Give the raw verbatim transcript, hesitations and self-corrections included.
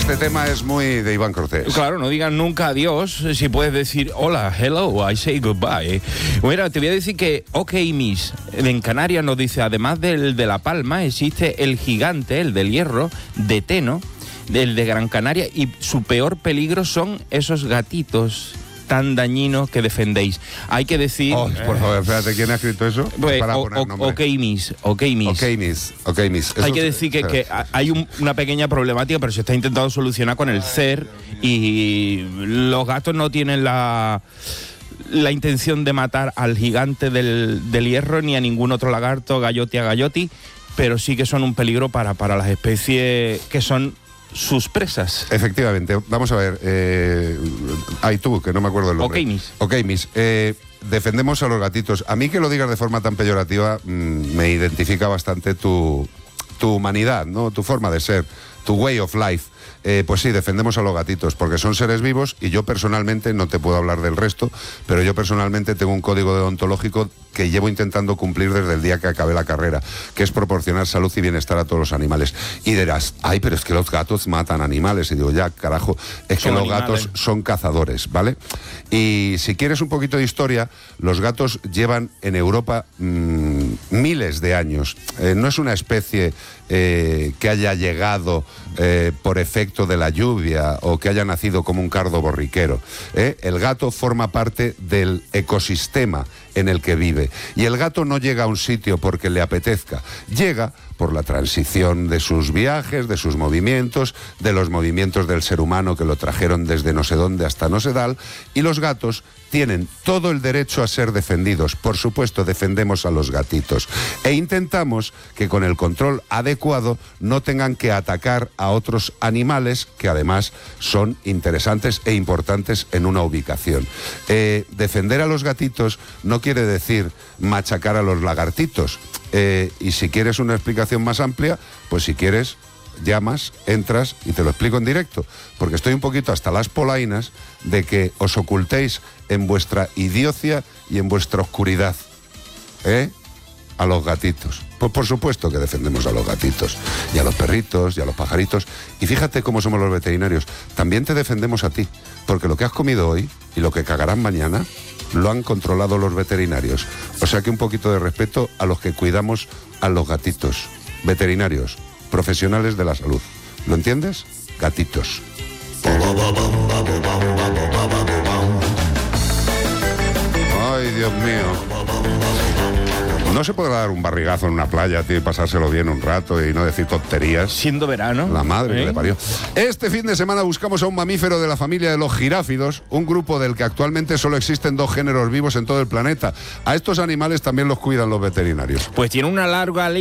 Este tema es muy de Iván Cortés. Claro, no digan nunca adiós si puedes decir hola, hello, I say goodbye. Bueno, te voy a decir que OK Miss en Canarias nos dice, además del de La Palma, existe el gigante, el del hierro, de Teno, el de Gran Canaria, y su peor peligro son esos gatitos tan dañinos que defendéis. Hay que decir... Oh, por favor, espérate, ¿quién ha escrito eso? Pues, Para o, poner nombre. OK Miss, OK Miss. OK Miss, OK Miss. Eso Hay que decir que, que hay un, una pequeña problemática, pero se está intentando solucionar con el C E R, y los gatos no tienen la... la intención de matar al gigante del, del hierro ni a ningún otro lagarto, galloti a galloti, pero sí que son un peligro para, para las especies que son sus presas. Efectivamente, vamos a ver, eh, hay tú, que no me acuerdo el nombre. OK Miss. OK Miss, eh, defendemos a los gatitos. A mí que lo digas de forma tan peyorativa mmm, me identifica bastante tu, tu humanidad, ¿no? Tu forma de ser, tu way of life. Eh, pues sí, defendemos a los gatitos porque son seres vivos, y yo personalmente, no te puedo hablar del resto, pero yo personalmente tengo un código deontológico que llevo intentando cumplir desde el día que acabé la carrera, que es proporcionar salud y bienestar a todos los animales. Y dirás, ay, pero es que los gatos matan animales. Y digo, ya, carajo, es que Son los animales. gatos son cazadores, ¿vale? Y si quieres un poquito de historia, los gatos llevan en Europa mmm, miles de años. Eh, no es una especie eh, que haya llegado eh, por efecto de la lluvia o que haya nacido como un cardo borriquero. ¿eh? El gato forma parte del ecosistema en el que vive. Y el gato no llega a un sitio porque le apetezca. Llega por la transición de sus viajes, de sus movimientos, de los movimientos del ser humano que lo trajeron desde no sé dónde hasta no sé dal, y los gatos tienen todo el derecho a ser defendidos. Por supuesto, defendemos a los gatitos e intentamos que con el control adecuado no tengan que atacar a otros animales que además son interesantes e importantes en una ubicación. Eh, defender a los gatitos no quiere decir machacar a los lagartitos. Eh, y si quieres una explicación más amplia, pues si quieres, llamas, entras y te lo explico en directo, porque estoy un poquito hasta las polainas de que os ocultéis en vuestra idiocia y en vuestra oscuridad, ¿eh? A los gatitos. Pues por supuesto que defendemos a los gatitos, y a los perritos, y a los pajaritos. Y fíjate cómo somos los veterinarios, también te defendemos a ti, porque lo que has comido hoy y lo que cagarás mañana lo han controlado los veterinarios. O sea que un poquito de respeto a los que cuidamos a los gatitos. Veterinarios, profesionales de la salud. ¿Lo entiendes? Gatitos. Ay, Dios mío. ¿No se podrá dar un barrigazo en una playa, tío, y pasárselo bien un rato y no decir tonterías? Siendo verano. La madre ¿eh? que le parió. Este fin de semana buscamos a un mamífero de la familia de los giráfidos, un grupo del que actualmente solo existen dos géneros vivos en todo el planeta. A estos animales también los cuidan los veterinarios. Pues tiene una larga